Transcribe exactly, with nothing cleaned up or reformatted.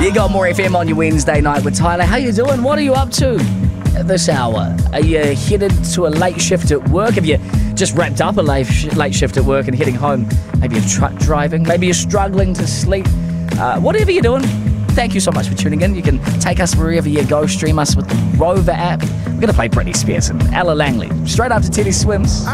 You got More F M on your Wednesday night with Tyler. How you doing? What are you up to at this hour? Are you headed to a late shift at work? Have you just wrapped up a late, sh- late shift at work and heading home? Maybe you're truck driving. Maybe you're struggling to sleep. Uh, whatever you're doing, thank you so much for tuning in. You can take us wherever you go. Stream us with the Rover app. We're going to play Britney Spears and Ella Langley straight after Teddy Swims.